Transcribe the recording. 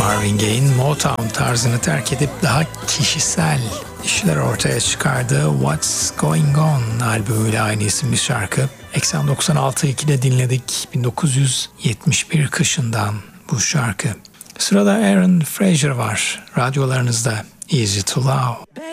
Marvin Gaye'in Motown tarzını terk edip daha kişisel işler ortaya çıkardığı What's Going On albümüyle aynı isimli şarkı. Eksen 96.2'de dinledik 1971 kışından bu şarkı. Sırada Aaron Fraser var radyolarınızda. Easy to Love.